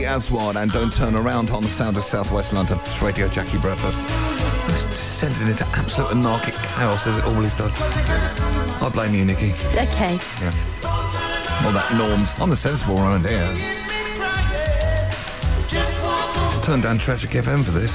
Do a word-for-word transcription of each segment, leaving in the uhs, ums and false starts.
Aswad and Don't Turn Around on the Sound of South West London. It's Radio Jackie Breakfast. It's descended into absolute anarchic chaos as it always does. I blame you, Nikki. Okay. Yeah. All that norms. I'm the sensible one around here. Turn down Tragic F M for this.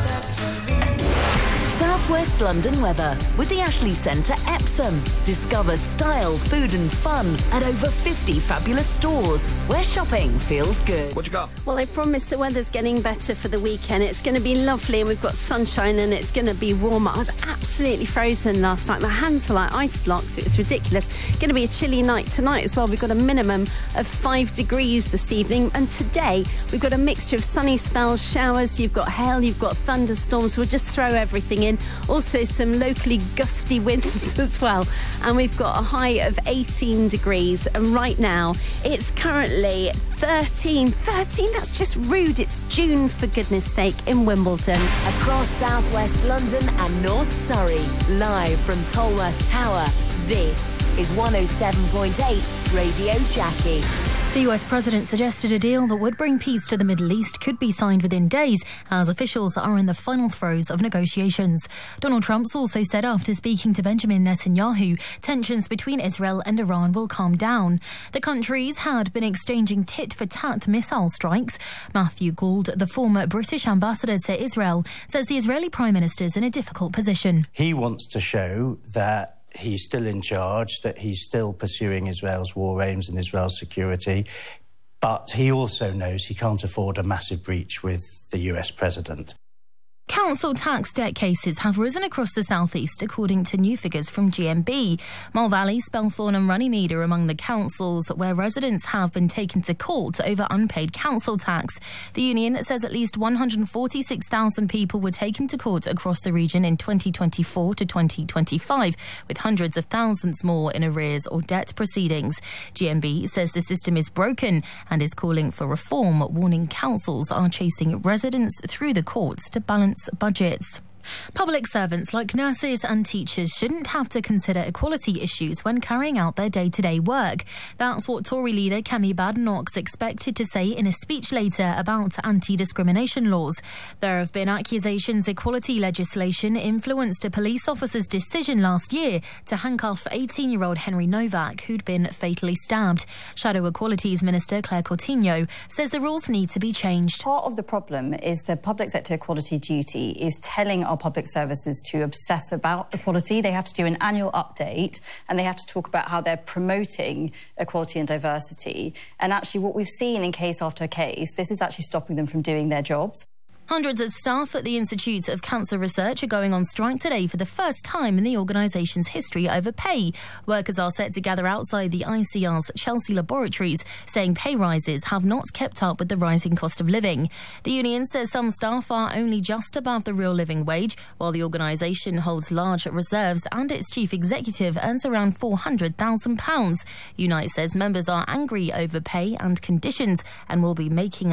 West London weather with the Ashley Centre Epsom. Discover style, food and fun at over fifty fabulous stores where shopping feels good. What you got? Well, I promise the weather's getting better for the weekend. It's going to be lovely and we've got sunshine and it's going to be warmer. I was absolutely frozen last night. My hands were like ice blocks. It was ridiculous. Going to be a chilly night tonight as well. We've got a minimum of five degrees this evening. And today we've got a mixture of sunny spells, showers. You've got hail, you've got thunderstorms. We'll just throw everything in. Also some locally gusty winds as well. And we've got a high of eighteen degrees. And right now, it's currently thirteen. thirteen, that's just rude. It's June, for goodness sake, in Wimbledon. Across southwest London and North Surrey, live from Tolworth Tower, this is one oh seven point eight Radio Jackie. The U S president suggested a deal that would bring peace to the Middle East could be signed within days, as officials are in the final throes of negotiations. Donald Trump's also said after speaking to Benjamin Netanyahu, tensions between Israel and Iran will calm down. The countries had been exchanging tit-for-tat missile strikes. Matthew Gould, the former British ambassador to Israel, says the Israeli Prime Minister is in a difficult position. He wants to show that he's still in charge, that he's still pursuing Israel's war aims and Israel's security, but he also knows he can't afford a massive breach with the U S president. Council tax debt cases have risen across the southeast, according to new figures from G M B. Mole Valley, Spelthorne and Runnymede are among the councils where residents have been taken to court over unpaid council tax. The union says at least one hundred forty-six thousand people were taken to court across the region in twenty twenty-four to twenty twenty-five, with hundreds of thousands more in arrears or debt proceedings. G M B says the system is broken and is calling for reform, warning councils are chasing residents through the courts to balance budgets. Public servants like nurses and teachers shouldn't have to consider equality issues when carrying out their day-to-day work. That's what Tory leader Kemi Badenoch's expected to say in a speech later about anti-discrimination laws. There have been accusations equality legislation influenced a police officer's decision last year to handcuff eighteen-year-old Henry Novak, who'd been fatally stabbed. Shadow Equalities Minister Claire Coutinho says the rules need to be changed. Part of the problem is the public sector equality duty is telling our public services to obsess about equality. They have to do an annual update and they have to talk about how they're promoting equality and diversity. And actually what we've seen in case after case, this is actually stopping them from doing their jobs. Hundreds of staff at the Institute of Cancer Research are going on strike today for the first time in the organisation's history over pay. Workers are set to gather outside the I C R's Chelsea laboratories, saying pay rises have not kept up with the rising cost of living. The union says some staff are only just above the real living wage, while the organisation holds large reserves and its chief executive earns around four hundred thousand pounds. Unite says members are angry over pay and conditions and will be making